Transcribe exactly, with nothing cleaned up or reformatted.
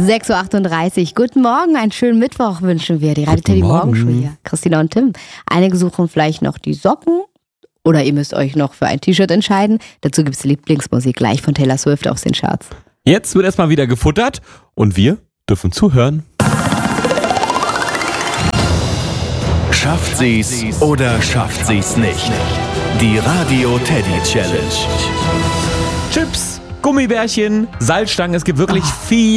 sechs Uhr achtunddreißig. Guten Morgen, einen schönen Mittwoch wünschen wir. Die Radio Teddy Morgenshow hier. Christina und Tim. Einige suchen vielleicht noch die Socken oder ihr müsst euch noch für ein T-Shirt entscheiden. Dazu gibt es Lieblingsmusik gleich von Taylor Swift aus den Charts. Jetzt wird erstmal wieder gefuttert und wir dürfen zuhören. Schafft sie's oder schafft sie's nicht? Die Radio Teddy Challenge. Chips, Gummibärchen, Salzstangen, es gibt wirklich viel